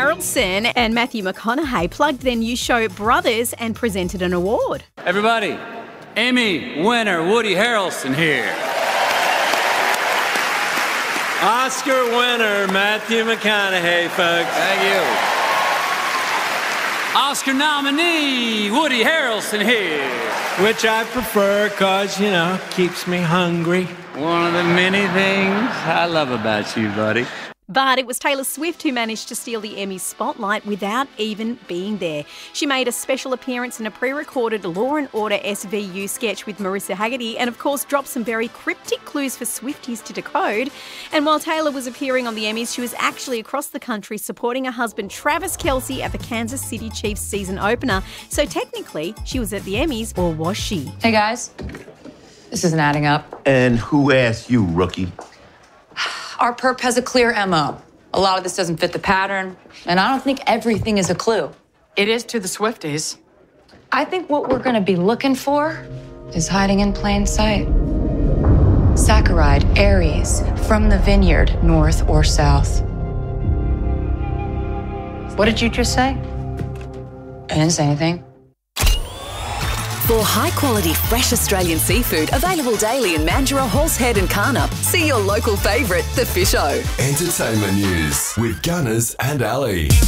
Harrelson and Matthew McConaughey plugged their new show Brothers and presented an award. Everybody, Emmy winner Woody Harrelson here. Oscar winner Matthew McConaughey, folks. Thank you. Oscar nominee Woody Harrelson here. Which I prefer because, keeps me hungry. One of the many things I love about you, buddy. But it was Taylor Swift who managed to steal the Emmy spotlight without even being there. She made a special appearance in a pre-recorded Law & Order SVU sketch with Marissa Haggerty and, of course, dropped some very cryptic clues for Swifties to decode. And while Taylor was appearing on the Emmys, she was actually across the country supporting her husband Travis Kelce at the Kansas City Chiefs season opener. So technically, she was at the Emmys, or was she? Hey, guys. This isn't adding up. And who asked you, rookie? Our perp has a clear MO. A lot of this doesn't fit the pattern, and I don't think everything is a clue. It is to the Swifties. I think what we're gonna be looking for is hiding in plain sight. Saccharide, Aries, from the vineyard, north or south. What did you just say? I didn't say anything. For high-quality, fresh Australian seafood available daily in Mandurah, Horsehead and Karnup, see your local favourite, The Fish O. Entertainment news with Gunners and Ali.